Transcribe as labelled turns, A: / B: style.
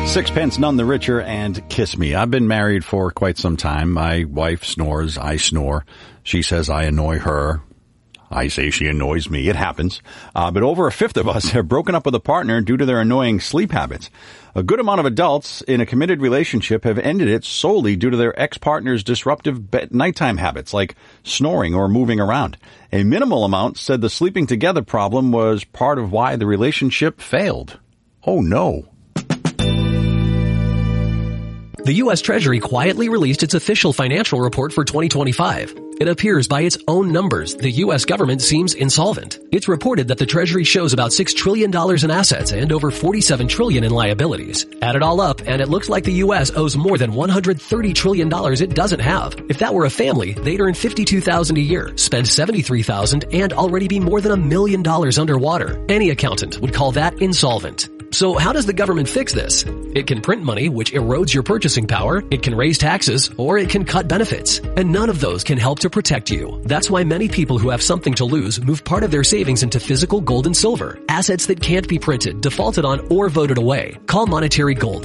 A: Sixpence None the Richer and Kiss Me. I've been married for quite some time. My wife snores, I snore. She says I annoy her. I say she annoys me. It happens. But over a fifth of us have broken up with a partner due to their annoying sleep habits. A good amount of adults in a committed relationship have ended it solely due to their ex-partner's disruptive nighttime habits, like snoring or moving around. A minimal amount said the sleeping together problem was part of why the relationship failed. Oh no.
B: The U.S. Treasury quietly released its official financial report for 2025. It appears by its own numbers the U.S. government seems insolvent. It's reported that the Treasury shows about $6 trillion in assets and over $47 trillion in liabilities. Add it all up, and it looks like the U.S. owes more than $130 trillion it doesn't have. If that were a family, they'd earn $52,000 a year, spend $73,000, and already be more than $1 million underwater. Any accountant would call that insolvent. So how does the government fix this? It can print money, which erodes your purchasing power. It can raise taxes, or it can cut benefits. And none of those can help to protect you. That's why many people who have something to lose move part of their savings into physical gold and silver, assets that can't be printed, defaulted on, or voted away. Call Monetary Gold